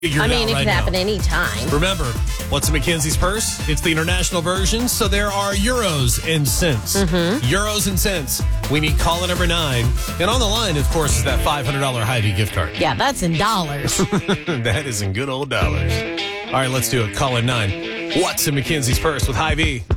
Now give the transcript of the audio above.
Figure I it mean, out it right can happen now. anytime. Remember, what's in Mackenzie's purse? It's the international version, so there are euros and cents. Euros and cents. We need caller number 9. And on the line, of course, is that $500 Hy-Vee gift card. Yeah, that's in dollars. That is in good old dollars. All right, let's do it. Caller 9. What's in Mackenzie's purse with Hy-Vee?